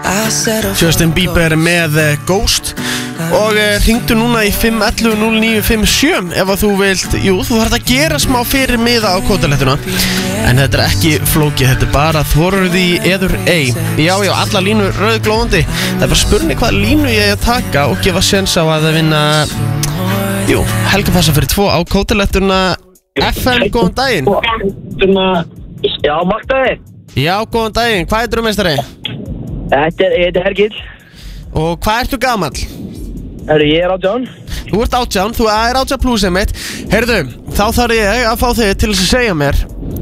Justin Bieber með Ghost. Og hringdu núna í 511-0957 ef að þú vilt. Jú, þú þarf að gera smá fyrir miða á kótalettuna. En þetta ekki flókið, þetta bara þorur því eður ei. Já, alla línur rauðglóðandi. Það bara spurning hvað línu ég að taka og gefa séns á að vinna. Jú, helgapassa fyrir 2 á kótalettuna. FM, góðan daginn. Já, Magdaði. Já, góðan daginn, hvað heitir þú meistari? Þetta er Hergill. Og hvað ertu gamall? Ég er 18. Þú ert 18, þú er 18 plus einmitt. Heyrðu, þá þarf ég að fá þig til þess að segja mér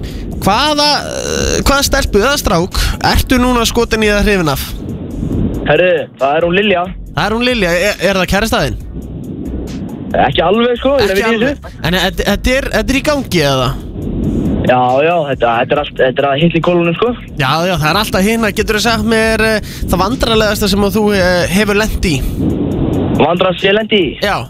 hvaða stelpu eða strák ertu núna skotin í það hrifin af? Herru, það er hún Lilja. Það er hún Lilja, er það kærastæðin? Ekki alveg sko, ekki alveg. En þetta er í gangi eða? Já, þetta er að hitla í kólunum sko. Já, það er alltaf hina. Getur þú sagt mér það vandrarlegasta sem þú hefur lent í? Vandrast ég lent í? Já.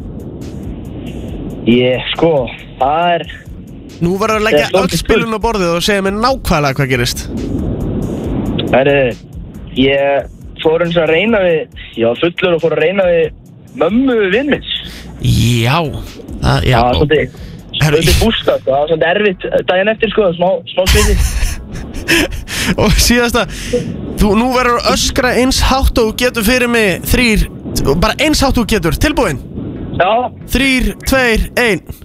Sko, það er... Nú verður að leggja öll spilun á borðið og segja mér nákvæmlega hvað gerist. Herru, ég fór eins að reyna við... Ég var fullur og fór að reyna við mömmu vinnmins. Já. Það var svolítið bústað, það var svolítið erfitt daginn eftir sko, smá sviti. Og síðasta, nú verður að öskra eins hátt og getur fyrir mig 3, bara eins hátt og getur, tilbúin? Já. 3, 2, 1.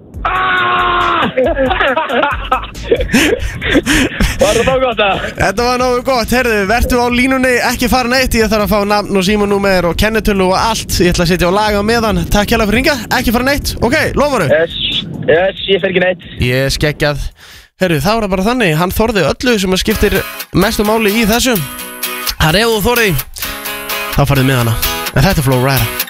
Var það nógu gott það? Þetta var nógu gott, herðu, vertu á línunni, ekki fara neitt. Ég þarf að fá nafn og símanúmer og kennitölu og allt. Ég ætla að setja á laga meðan. Takk hérlega fyrir ringa, ekki fara neitt. Ok, lofaru? Yes, ég fer ekki neitt. Ég er skeggjað. Herru, þá er það bara þannig, hann þorði öllu sem að skiptir mestu máli í þessum. Það er ef þú þorði, þá farið með hana. En þetta er Flow Rida.